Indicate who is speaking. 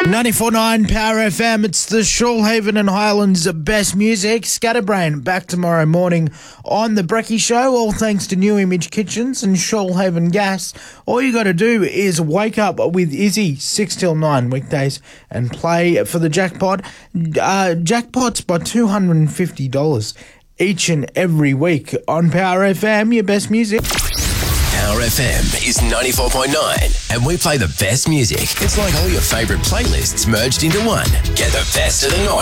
Speaker 1: 94.9 Power FM, it's the Shoalhaven and Highlands best music. Scatterbrain back tomorrow morning on The Brekkie Show, all thanks to New Image Kitchens and Shoalhaven Gas. All you got to do is wake up with Izzy 6 till 9 weekdays and play for the jackpot. Jackpots by $250 each and every week on Power FM, your best music.
Speaker 2: Power FM is 94.9 and we play the best music. It's like all your favourite playlists merged into one. Get the best of the night.